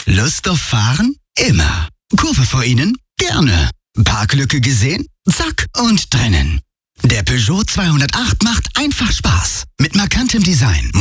Lust auf Fahren? Immer. Kurve vor Ihnen? Gerne. Parklücke gesehen? Zack und drinnen. Der Peugeot 208 macht einfach Spaß. Mit markantem Design,